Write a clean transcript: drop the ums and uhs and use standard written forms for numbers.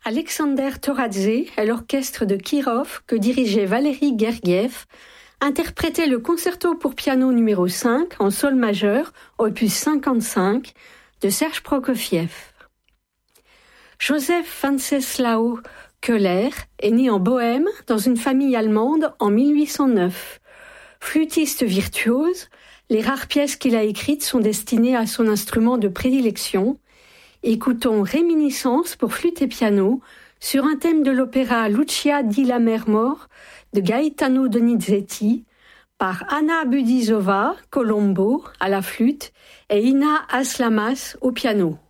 Alexander Toradze et l'orchestre de Kirov que dirigeait Valery Gergiev interprétaient le concerto pour piano numéro 5 en sol majeur, opus 55, de Serge Prokofiev. Joseph Wenceslao Köhler est né en Bohême dans une famille allemande en 1809. Flûtiste virtuose, les rares pièces qu'il a écrites sont destinées à son instrument de prédilection. Écoutons Réminiscence pour flûte et piano sur un thème de l'opéra Lucia di la Mer Mort de Gaetano Donizetti par Anna Budizova, Colombo à la flûte et Ina Aslamas au piano.